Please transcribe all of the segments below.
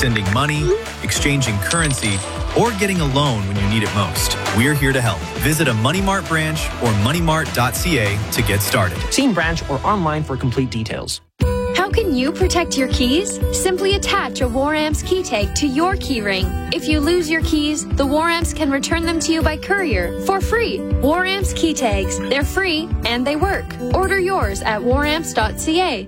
sending money, exchanging currency, or getting a loan when you need it most. We're here to help. Visit a Money Mart branch or moneymart.ca to get started. See branch or online for complete details. How can you protect your keys? Simply attach a War-Amps key tag to your keyring. If you lose your keys, the War-Amps can return them to you by courier for free. War-Amps key tags. They're free and they work. Order yours at waramps.ca.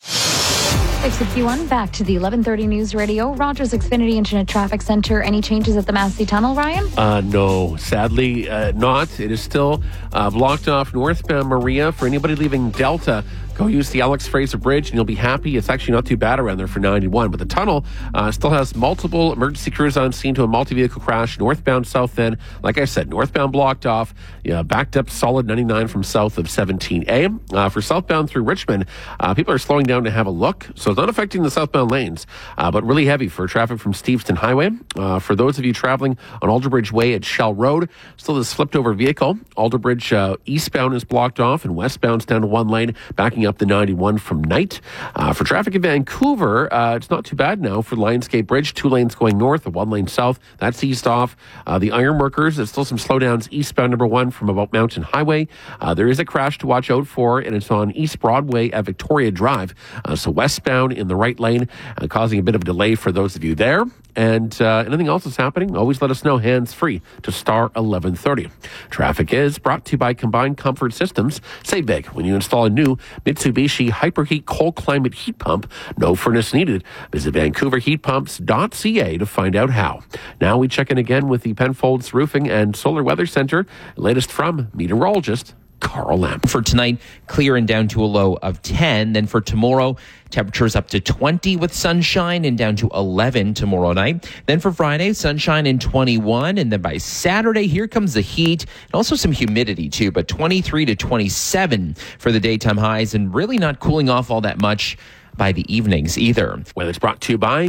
6:51, back to the 11:30 News Radio. Rogers Xfinity Internet Traffic Center. Any changes at the Massey Tunnel, Ryan? No, sadly not. It is still blocked off northbound Maria. For anybody leaving Delta, go use the Alex Fraser Bridge and you'll be happy. It's actually not too bad around there for 91. But the tunnel still has multiple emergency crews on scene to a multi-vehicle crash. Northbound, south end. Like I said, northbound blocked off. Backed up solid 99 from south of 17A. For southbound through Richmond, people are slowing down to have a look. So it's not affecting the southbound lanes, but really heavy for traffic from Steveston Highway. For those of you traveling on Alderbridge Way at Shell Road, still this flipped over vehicle. Alderbridge eastbound is blocked off and westbound's down to one lane, backing up the 91 from Knight. For traffic in Vancouver, it's not too bad now for Lionsgate Bridge. 2 lanes going north, 1 lane south. That's eased off. The Ironworkers, there's still some slowdowns eastbound number 1 from about Mountain Highway. There is a crash to watch out for, and it's on East Broadway at Victoria Drive. So westbound in the right lane, causing a bit of delay for those of you there. And anything else that's happening, always let us know, hands-free to star 1130. Traffic is brought to you by Combined Comfort Systems. Save big when you install a new Mitsubishi Hyperheat cold climate heat pump. No furnace needed. Visit vancouverheatpumps.ca to find out how. Now we check in again with the Penfolds Roofing and Solar Weather Center. Latest from meteorologist Carl Lamb. For tonight, clear and down to a low of 10. Then for tomorrow, temperatures up to 20 with sunshine and down to 11 tomorrow night. Then for Friday, sunshine and 21. And then by Saturday, here comes the heat and also some humidity too, but 23 to 27 for the daytime highs and really not cooling off all that much by the evenings either. Weather is brought to you by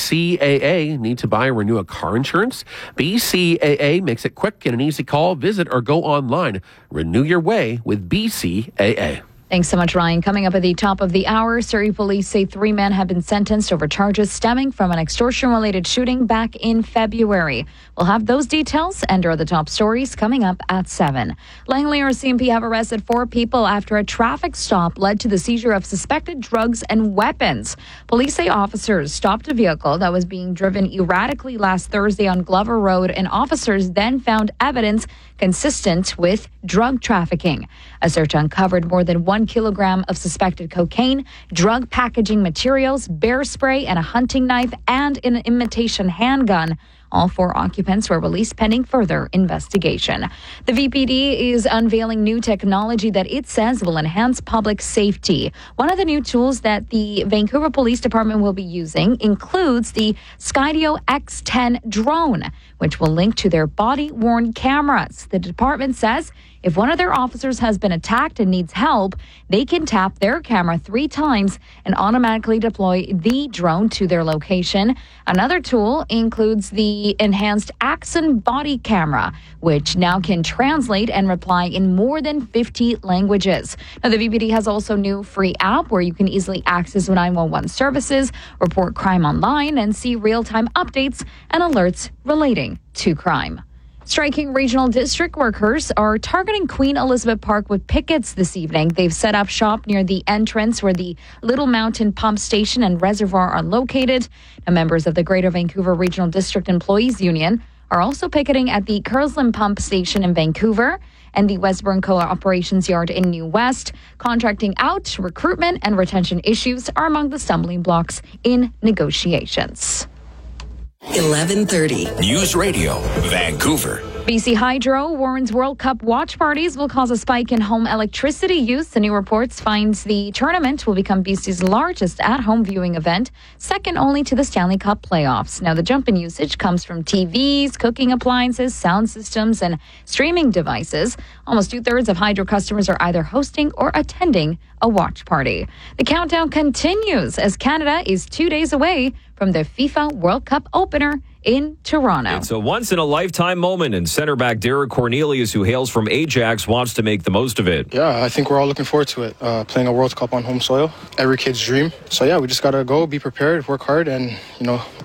BCAA. Need to buy or renew a car insurance? BCAA makes it quick and an easy call. Visit or go online. Renew your way with BCAA. Thanks so much, Ryan. Coming up at the top of the hour, Surrey police say 3 men have been sentenced over charges stemming from an extortion-related shooting back in February. We'll have those details and are the top stories coming up at 7. Langley RCMP have arrested 4 people after a traffic stop led to the seizure of suspected drugs and weapons. Police say officers stopped a vehicle that was being driven erratically last Thursday on Glover Road, and officers then found evidence consistent with drug trafficking. A search uncovered more than 1 kilogram of suspected cocaine, drug packaging materials, bear spray, and a hunting knife, and an imitation handgun. All 4 occupants were released pending further investigation. The VPD is unveiling new technology that it says will enhance public safety. One of the new tools that the Vancouver Police Department will be using includes the Skydio X10 drone, which will link to their body-worn cameras. The department says if one of their officers has been attacked and needs help, they can tap their camera 3 times and automatically deploy the drone to their location. Another tool includes the enhanced Axon body camera, which now can translate and reply in more than 50 languages. Now, the VPD has also a new free app where you can easily access 911 services, report crime online, and see real-time updates and alerts relating to crime. Striking regional district workers are targeting Queen Elizabeth Park with pickets this evening. They've set up shop near the entrance where the Little Mountain Pump Station and Reservoir are located. Now, members of the Greater Vancouver Regional District Employees Union are also picketing at the Kersland Pump Station in Vancouver and the Westburn Operations Yard in New West. Contracting out, recruitment, and retention issues are among the stumbling blocks in negotiations. 1130 News Radio, Vancouver. BC Hydro warns World Cup watch parties will cause a spike in home electricity use. The new reports finds the tournament will become BC's largest at-home viewing event, second only to the Stanley Cup playoffs. Now, the jump in usage comes from TVs, cooking appliances, sound systems, and streaming devices. Almost 2/3 of Hydro customers are either hosting or attending a watch party. The countdown continues as Canada is 2 days away from the FIFA World Cup opener in Toronto. It's a once-in-a-lifetime moment, and center back Derek Cornelius, who hails from Ajax, wants to make the most of it. Yeah, I think we're all looking forward to it. Playing a World Cup on home soil, every kid's dream. So yeah, we just got to go, be prepared, work hard, and,